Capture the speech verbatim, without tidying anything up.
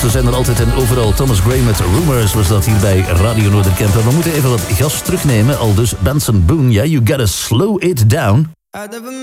We zijn er altijd en overal. Thomas Gray met Rumors was dat hier bij Radio Noorderkamp. En we moeten even wat gas terugnemen. Al dus Benson Boone. Ja, yeah, you gotta slow it down.